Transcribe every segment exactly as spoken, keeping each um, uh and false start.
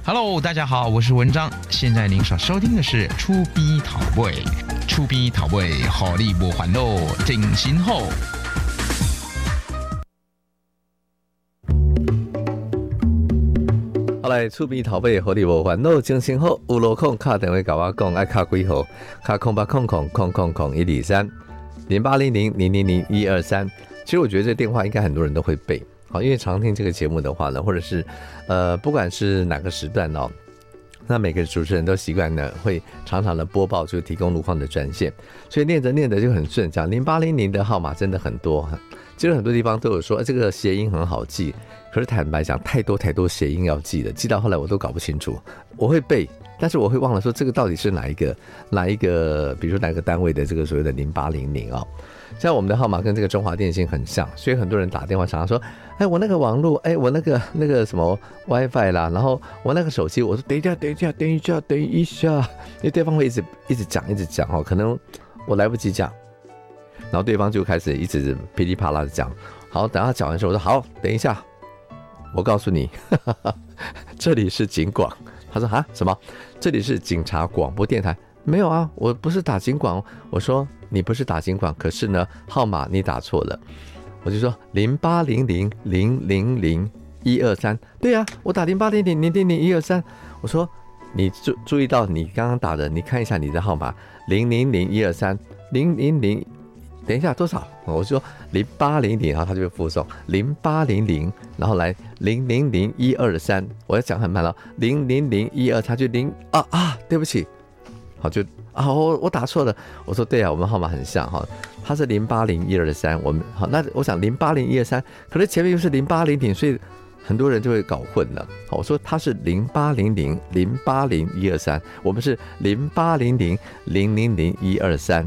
Hello， 大家好，我是文章。现在您所收听的是厝边头尾，厝边头尾，互你无烦恼，真心好。 好来，厝边头尾，互你无烦恼，真心好。有路空打电话甲我讲，爱卡几号？卡空八空空空空空一二三零八零零零零零一二三。其实我觉得这电话应该很多人都会背。好，因为常听这个节目的话呢，或者是呃，不管是哪个时段哦，那每个主持人都习惯呢会常常的播报，就提供路况的专线，所以念着念着就很顺。讲零八零零的号码真的很多，其实很多地方都有说、欸、这个谐音很好记，可是坦白讲，太多太多谐音要记的，记到后来我都搞不清楚。我会背，但是我会忘了说这个到底是哪一个哪一个，比如说哪个单位的这个所谓的零八零零哦。像我们的号码跟这个中华电信很像，所以很多人打电话常常说，哎，我那个网络，哎，我那个那个什么 WiFi 啦，然后我那个手机，我说等一下，等一下，等一下，等一下，因为对方会一直一直讲，一直讲哦，可能我来不及讲，然后对方就开始一直噼里啪啦的讲，好，等他讲完之后，我说好，等一下，我告诉你，呵呵这里是警广，他说啊什么？这里是警察广播电台。没有啊，我不是打警广。我说你不是打警广，可是呢号码你打错了。我就说零八零零零零零一二三，对啊，我打零八零零零零零一二三。我说你注注意到你刚刚打的，你看一下你的号码零零零一二三零零零，等一下多少？我就说零八零零，然后他就会附送零八零零，然后来零零零一二三。我要讲很慢了，零零零一二，他就零啊啊，对不起。好，就啊，我我打错了。我说对啊，我们号码很像哈，它是零八零一二三，我们好，那我想零八零一二三，可是前面又是零八零零，所以很多人就会搞混了。好，我说它是零八零零零八零一二三，我们是零八零零零零零一二三，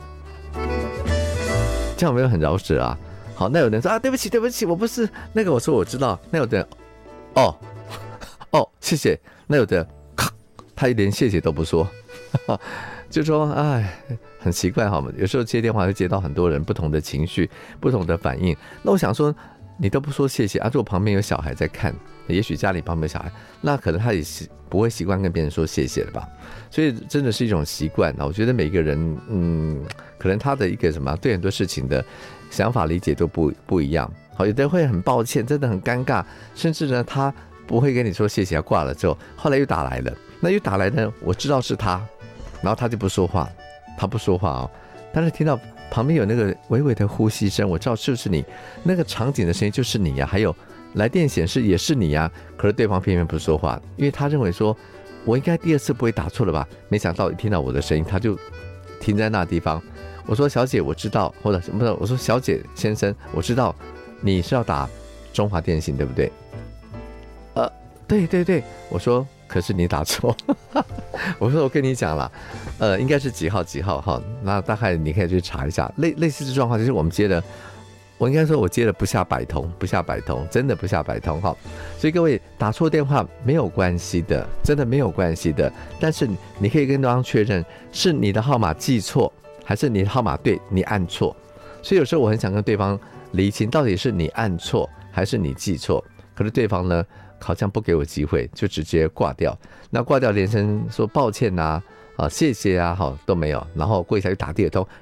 这样有没有很饶舌啊？好，那有人说啊，对不起对不起，我不是那个，我说我知道。那有的人哦哦谢谢，那有的咔，他连谢谢都不说。就说哎，很奇怪哈，有时候接电话会接到很多人不同的情绪、不同的反应。那我想说，你都不说谢谢啊？如果旁边有小孩在看，也许家里旁边有小孩，那可能他也不会习惯跟别人说谢谢了吧？所以真的是一种习惯啊。我觉得每个人，嗯，可能他的一个什么对很多事情的想法理解都不不一样。好，有的人会很抱歉，真的很尴尬，甚至呢，他不会跟你说谢谢，挂了之后，后来又打来了，那又打来呢，我知道是他。然后他就不说话，他不说话哦，但是听到旁边有那个微微的呼吸声，我知道就是你，那个场景的声音就是你呀、啊，还有来电显示也是你呀、啊，可是对方偏偏不说话，因为他认为说我应该第二次不会打错了吧，没想到一听到我的声音，他就停在那地方。我说小姐我知道，或者不是，我说小姐先生我知道你是要打中华电信对不对？呃，对对对，我说。可是你打错，我说我跟你讲啦，呃，应该是几号几号哈，那大概你可以去查一下，类类似的状况，就是我们接的，我应该说我接了不下百通，不下百通，真的不下百通哈，所以各位打错电话没有关系的，真的没有关系的，但是你可以跟对方确认是你的号码记错，还是你的号码对，你按错，所以有时候我很想跟对方厘清，到底是你按错还是你记错，可是对方呢？好像不给我机会，就直接挂掉。那挂掉连声说抱歉啊，啊谢谢啊，好都没有。然后过一下又打第二通，